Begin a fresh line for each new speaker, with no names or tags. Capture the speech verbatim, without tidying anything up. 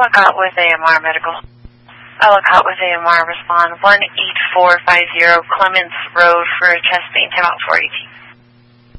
Ellicott with A M R Medical. Ellicott with A M R, respond one eight four five zero Clements Road for chest pain, time out four eighteen.